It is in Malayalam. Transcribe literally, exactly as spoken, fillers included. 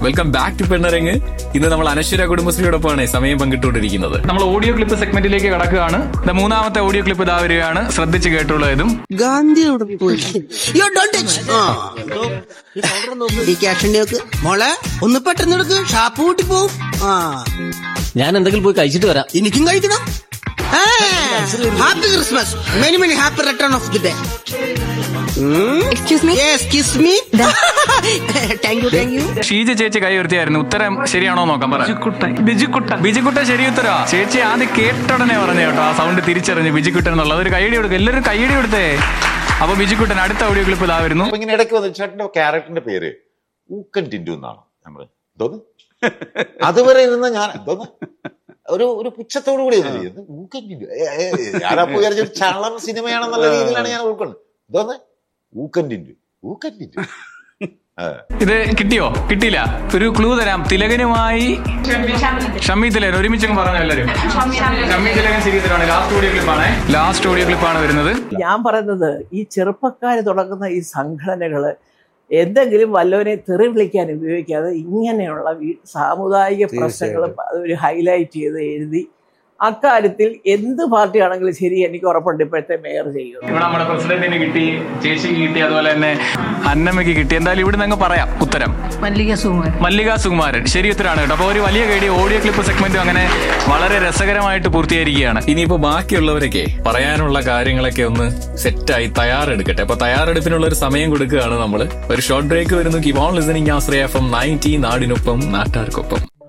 Welcome back to പെണ്ണരങ്ങ്. ഇന്ന് നമ്മൾ അനശ്വര കുടുംബശ്രീയോടൊപ്പമാണ് സമയം പങ്കിട്ടുകൊണ്ടിരിക്കുന്നത്. നമ്മൾ ഓഡിയോ ക്ലിപ്പ് സെഗ്മെന്റിലേക്ക് കടക്കുകയാണ്. മൂന്നാമത്തെ ഓഡിയോ ക്ലിപ്പ് ഇതാ വരികയാണ്. ശ്രദ്ധിച്ച് കേട്ടുള്ളതും ഗാന്ധി മോളെ ഒന്ന് പെട്ടെന്ന് എടുക്ക്, ഷാപ്പ് കൂട്ടി പോവും. ആ ഞാൻ എന്തെങ്കിലും പോയി കഴിച്ചിട്ട് വരാം. എനിക്കും കഴിക്കണം. Happy Christmas, many many happy return of the day. Excuse me. Yes kiss me. Thank you thank you. Sheeja ചേച്ചി കൈ ഉയർത്തിയായിരുന്നു. ഉത്തരം ശരിയാണോ നോക്കാം. പറ. ബിജുക്കുട്ടൻ. ബിജുക്കുട്ടൻ ശരി ഉത്തരാ. ചേച്ചി ആദ്യം കേട്ടോടനെ പറഞ്ഞു കേട്ടോ, ആ സൗണ്ട് തിരിച്ചറിഞ്ഞു ബിജുക്കുട്ടൻ എന്നുള്ളത്. ഒരു കൈയടി കൊടുക്കുക, എല്ലാവരും കൈയടി കൊടുത്തേ. അപ്പൊ ബിജുക്കുട്ടൻ അടുത്ത ഓഡിയോ ക്ലിപ്പ് ഇതാ വരുന്നു. ഇങ്ങനെ ഇടയ്ക്ക് വന്നു ചേട്ടന്റെ ക്യാരക്ടറിന്റെ പേര് ഊക്കൻ ടിൻഡു എന്നാണ്. നമ്മള് എന്തോന്ന് അതുവരെ ഇരുന്ന ഞാൻ എന്തോന്ന് ഒരു ഒരു പുച്ഛത്തോടു കൂടി ഊക്കൻ ടിൻഡു ഞാനപ്പോ വിചാരിച്ച ഒരു ചളം സിനിമയാണെന്നുള്ള രീതിയിലാണ് ഞാൻ ഉൾക്കൊണ്ടത്. എന്തോന്ന് ഊക്കൻ ടിൻഡു ഊക്കൻ ടിൻഡു. ഇത് കിട്ടിയോ? കിട്ടിയില്ല. ഒരു ക്ലൂ തരാം. തിലകനുമായി ഷമ്മി തിലകൻ ഒരുമിച്ചും പറഞ്ഞു എല്ലാവരും. ഷമ്മി തിലകൻ ശരി ഉത്തരമാണ്. Last audio ക്ലിപ്പാണ്. ലാസ്റ്റ് ഓഡിയോ ക്ലിപ്പാണ് വരുന്നത്. ഞാൻ പറയുന്നത് ഈ ചെറുപ്പക്കാര് തുടങ്ങുന്ന ഈ സംഘടനകള് എന്തെങ്കിലും വല്ലവനെ തെറി വിളിക്കാൻ ഉപയോഗിക്കാതെ ഇങ്ങനെയുള്ള സാമുദായിക പ്രശ്നങ്ങളും അതൊരു ഹൈലൈറ്റ് ചെയ്ത് എഴുതി അക്കാര്യത്തിൽ എന്ത് പാർട്ടിയാണെങ്കിലും ശരി, എനിക്ക് ഉറപ്പുണ്ട് ഇപ്പോഴത്തെ മേയർ ചെയ്യും. ഇവിടെ നമ്മുടെ പ്രസിഡന്റിന് കിട്ടി, ചേച്ചിക്ക് കിട്ടി, അതുപോലെ തന്നെ അന്നമ്മയ്ക്ക് കിട്ടി. എന്തായാലും ഇവിടെ നിന്ന് പറയാം ഉത്തരം. മല്ലിക സുകുമാരൻ. മല്ലിക സുകുമാരൻ ശരി ഉത്തരമാണ് കേട്ടോ. അപ്പോൾ ഒരു വലിയ കേടി ഓഡിയോ ക്ലിപ്പ് സെഗ്മെന്റും അങ്ങനെ വളരെ രസകരമായിട്ട് പൂർത്തീകരിക്കുകയാണ്. ഇനിയിപ്പോ ബാക്കിയുള്ളവരൊക്കെ പറയാനുള്ള കാര്യങ്ങളൊക്കെ ഒന്ന് സെറ്റായി തയ്യാറെടുക്കട്ടെ. അപ്പൊ തയ്യാറെടുപ്പിനുള്ള ഒരു സമയം കൊടുക്കുകയാണ് നമ്മൾ. ഒരു ഷോർട്ട് ബ്രേക്ക് വരുന്നു. Keep on listening. Ashraya F M ninety, നാടിനൊപ്പം നാട്ടാർക്കൊപ്പം.